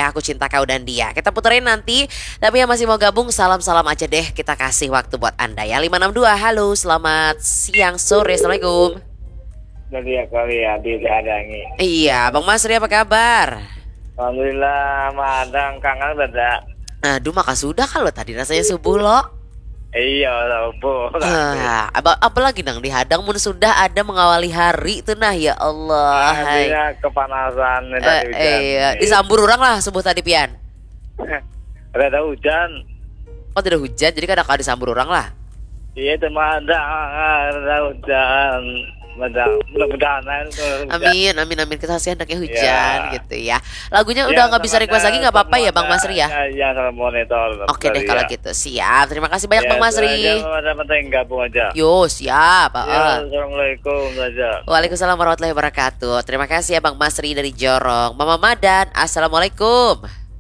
ya, Aku Cinta Kau dan Dia. Kita puterin nanti. Tapi yang masih mau gabung, salam-salam aja deh. Kita kasih waktu buat Anda ya. 562, halo, selamat siang, sore, Assalamualaikum. Jadi ya kali ya dihadangi. Iya, Bang Masri apa kabar? Alhamdulillah, madang kangen beda. Aduh, maka sudah kalau tadi rasanya subuh lo. Iya, bu. Apalagi nang dihadang mun sudah ada mengawali hari itu nah ya Allah. Hai. Artinya kepanasan tadi hujan. Iya, disambur orang lah subuh tadi pian. Ada hujan. Oh tidak hujan, jadi kadang-kadang disambur orang lah. Iya, cuma ada hujan. Mudah-mudahan Amin. Kita kasih hendaknya hujan Ya. gitu ya. Lagunya udah nggak bisa request lagi nggak apa-apa ya Bang Masri ya. Iya, sama monitor. Oke deh kalau gitu siap. Terima kasih banyak Bang Masri. Ada penting gabung aja. Yo siap. Ya, assalamualaikum saja. Waalaikumsalam warahmatullahi wabarakatuh. Terima kasih ya Bang Masri dari Jorong. Mama Madan, assalamualaikum.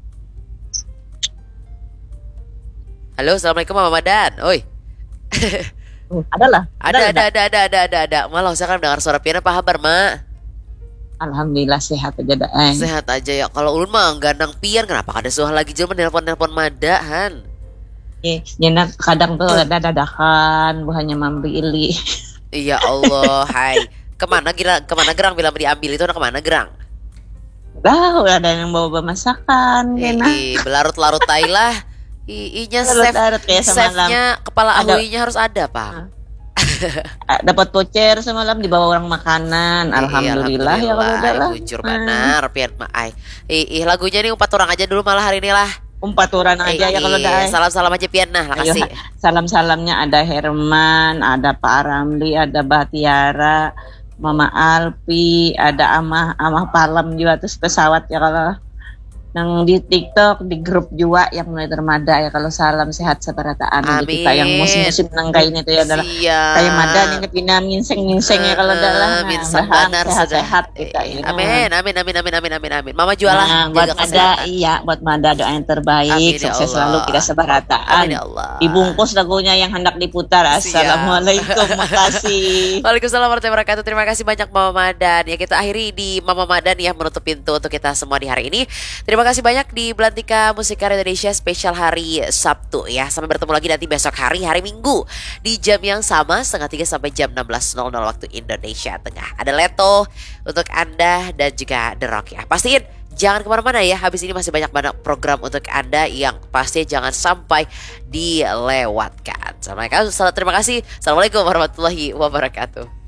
Halo, assalamualaikum Mama Madan. Oi. Adalah. Ada. Malah saya kan dengar suara piana apa kabar, Mak? Alhamdulillah sehat aja dah. Sehat aja ya. Kalau ulun mah gandang pian, kenapa kada suah lagi jelema nelpon Mada han? Nyenak kadang tuh ada dadakan buahnya mambili. Iya Allah, hai. Kemana gerang bila diambil itu kemana gerang? Tahu ada yang bawa masakan, Belarut-larut tailah. Inya chefnya kepala ahuinya harus ada Pak. Dapat voucher semalam dibawa orang makanan. Alhamdulillah ya kalau udah lah. Jujur benar pian maai. Lagunya nih 4 orang aja dulu malah hari ini lah. 4 orang aja ya kalau udah. Salam-salam aja pian nah, makasih. Salam-salamnya ada Herman, ada Pak Ramli, ada Batiara, Mama Alpi, ada Amah Palem juga terus pesawat ya kalau nang di TikTok di grup juga yang mulai termada ya kalau salam sehat separataan kita yang musim-musim nang kayak ini tuh ya adalah kayak mada nih kepindah nginseng ya kalau dalam sehat kita ini. Amin. Mama jualan buat mada buat mada doa yang terbaik sukses selalu kita separataan. Dibungkus lagunya yang hendak diputar. Assalamualaikum, makasih. Waalaikumsalam warahmatullahi wabarakatuh. Terima kasih banyak Mama Madan. Ya kita akhiri di Mama Madan ya menutup pintu untuk kita semua di hari ini. Terima kasih banyak di Belantika Musik Karya Indonesia spesial hari Sabtu ya. Sampai bertemu lagi nanti besok hari Minggu di jam yang sama 2:30 sampai jam 16.00 waktu Indonesia Tengah. Ada Leto untuk Anda dan juga The Rock ya. Pastiin jangan kemana-mana ya. Habis ini masih banyak program untuk Anda yang pasti jangan sampai dilewatkan. Terima kasih. Assalamualaikum warahmatullahi wabarakatuh.